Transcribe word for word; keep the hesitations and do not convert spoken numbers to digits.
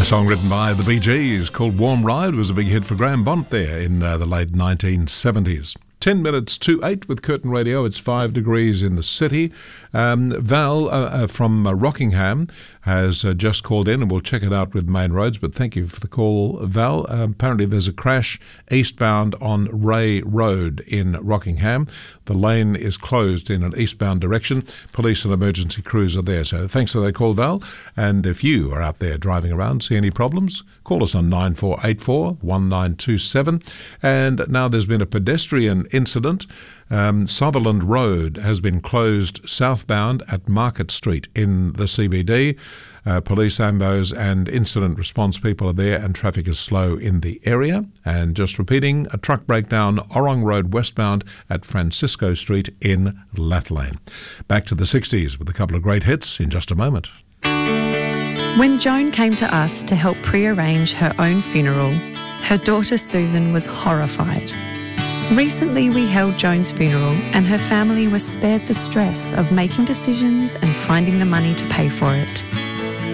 A song written by the Bee Gees called Warm Ride was a big hit for Graham Bonnet there in uh, the late nineteen seventies. Ten minutes to eight with Curtin Radio. It's five degrees in the city. Um, Val uh, uh, from uh, Rockingham has uh, just called in, and we'll check it out with Main Roads, but thank you for the call, Val. Um, apparently there's a crash eastbound on Ray Road in Rockingham. The lane is closed in an eastbound direction. Police and emergency crews are there. So thanks for that call, Val. And if you are out there driving around, see any problems, call us on nine four eight four, one nine two seven. And now there's been a pedestrian incident. Um, Sutherland Road has been closed southbound at Market Street in the C B D. Uh, police, ambos and incident response people are there, and traffic is slow in the area. And just repeating, a truck breakdown Orrong Road westbound at Francisco Street in Lathlane. Back to the sixties with a couple of great hits in just a moment. When Joan came to us to help pre-arrange her own funeral, her daughter Susan was horrified. Recently we held Joan's funeral, and her family was spared the stress of making decisions and finding the money to pay for it.